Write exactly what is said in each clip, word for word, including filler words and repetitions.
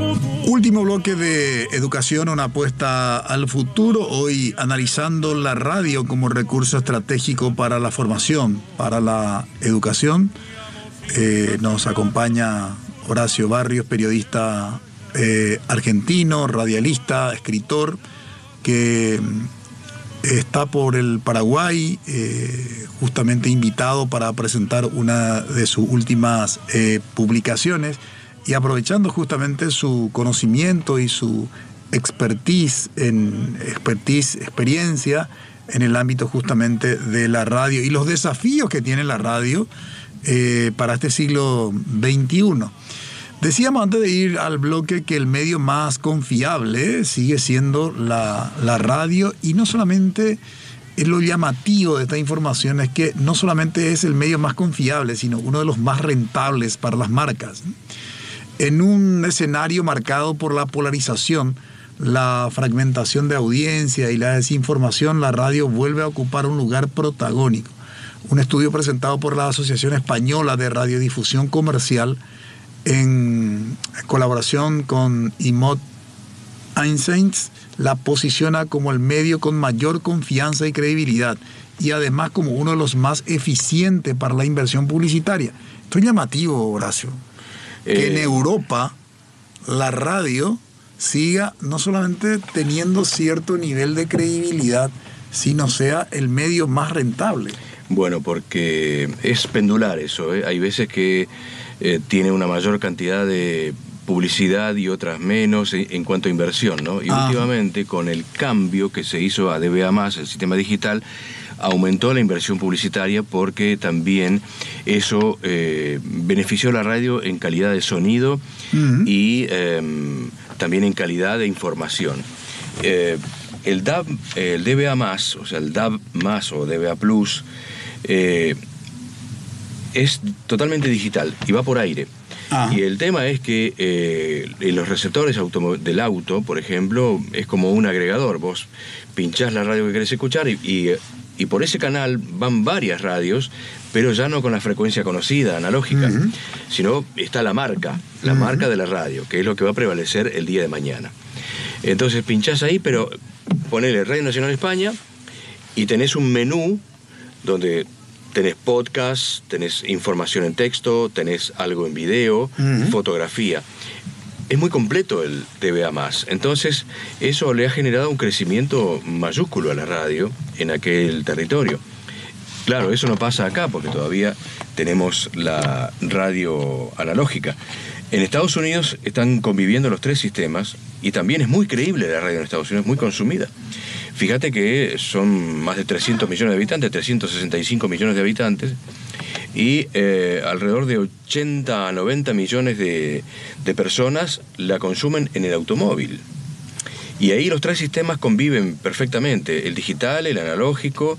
Último bloque de educación, una apuesta al futuro. Hoy analizando la radio como recurso estratégico para la formación, para la educación. Eh, nos acompaña Horacio Barrios, periodista eh, argentino, radialista, escritor, que está por el Paraguay, eh, justamente invitado para presentar una de sus últimas eh, publicaciones. Y aprovechando justamente su conocimiento y su expertise, en, expertise, experiencia en el ámbito justamente de la radio y los desafíos que tiene la radio eh, para este siglo veintiuno. Decíamos antes de ir al bloque que el medio más confiable sigue siendo la, la radio, y no solamente es lo llamativo de esta información, es que no solamente es el medio más confiable, sino uno de los más rentables para las marcas. En un escenario marcado por la polarización, la fragmentación de audiencia y la desinformación, la radio vuelve a ocupar un lugar protagónico. Un estudio presentado por la Asociación Española de Radiodifusión Comercial en colaboración con Imod Einsteins la posiciona como el medio con mayor confianza y credibilidad, y además como uno de los más eficientes para la inversión publicitaria. Esto es llamativo, Horacio. Que en Europa la radio siga no solamente teniendo cierto nivel de credibilidad, sino sea el medio más rentable. Bueno, porque es pendular eso, ¿eh? Hay veces que eh, tiene una mayor cantidad de publicidad y otras menos en, en cuanto a inversión, ¿no? Y ah. últimamente, con el cambio que se hizo a D B A más, el sistema digital, aumentó la inversión publicitaria, porque también eso eh, benefició a la radio en calidad de sonido uh-huh. y eh, también en calidad de información. Eh, el D A B, el D B A más, o sea, el D A B más o D B A plus, eh, es totalmente digital y va por aire. Ah. Y el tema es que eh, en los receptores del auto, por ejemplo, es como un agregador. Vos pinchás la radio que querés escuchar y, y Y por ese canal van varias radios, pero ya no con la frecuencia conocida, analógica, uh-huh. sino está la marca, la uh-huh. marca de la radio, que es lo que va a prevalecer el día de mañana. Entonces pinchás ahí, pero ponele Radio Nacional de España y tenés un menú donde tenés podcast, tenés información en texto, tenés algo en video, uh-huh. fotografía. Es muy completo el D B A más. Entonces, eso le ha generado un crecimiento mayúsculo a la radio en aquel territorio. Claro, eso no pasa acá, porque todavía tenemos la radio analógica. En Estados Unidos están conviviendo los tres sistemas, y también es muy creíble la radio en Estados Unidos, muy consumida. Fíjate que son más de trescientos millones de habitantes, trescientos sesenta y cinco millones de habitantes, y eh, alrededor de ochenta a noventa millones de, de personas la consumen en el automóvil. Y ahí los tres sistemas conviven perfectamente, el digital, el analógico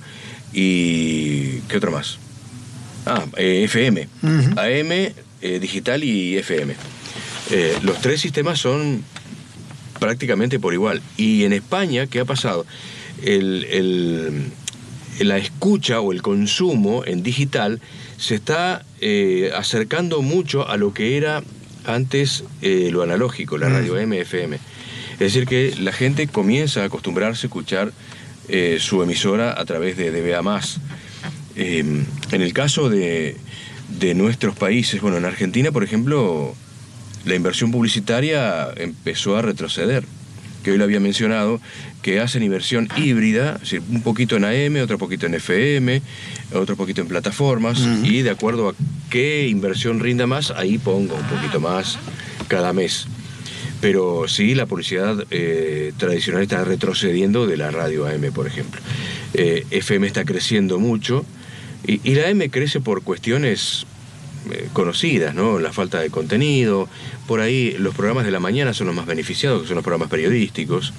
y... ¿qué otro más? Ah, eh, F M, uh-huh. A M, eh, digital y F M. Eh, los tres sistemas son prácticamente por igual. Y en España, ¿qué ha pasado? El... el la escucha o el consumo en digital se está eh, acercando mucho a lo que era antes eh, lo analógico, la radio A M, F M. Es decir, que la gente comienza a acostumbrarse a escuchar eh, su emisora a través de D B A más. Eh, en el caso de, de nuestros países, bueno, en Argentina, por ejemplo, la inversión publicitaria empezó a retroceder, que hoy lo había mencionado, que hacen inversión híbrida, es decir, un poquito en A M, otro poquito en F M, otro poquito en plataformas, uh-huh. y de acuerdo a qué inversión rinda más, ahí pongo un poquito más cada mes. Pero sí, la publicidad eh, tradicional está retrocediendo de la radio A M, por ejemplo. Eh, F M está creciendo mucho, y, y la A M crece por cuestiones eh, conocidas, ¿no? La falta de contenido. Por ahí los programas de la mañana son los más beneficiados, que son los programas periodísticos.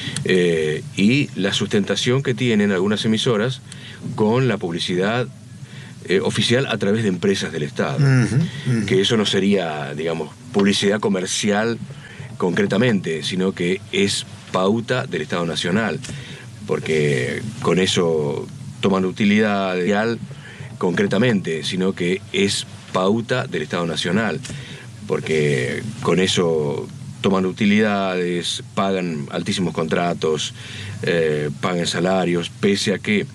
Eh, y la sustentación que tienen algunas emisoras con la publicidad eh, oficial a través de empresas del Estado. Uh-huh, uh-huh. Que eso no sería, digamos, publicidad comercial concretamente, sino que es pauta del Estado Nacional, porque con eso toman utilidad real concretamente, sino que es pauta del Estado Nacional, porque con eso toman utilidades, pagan altísimos contratos, eh, pagan salarios, pese a que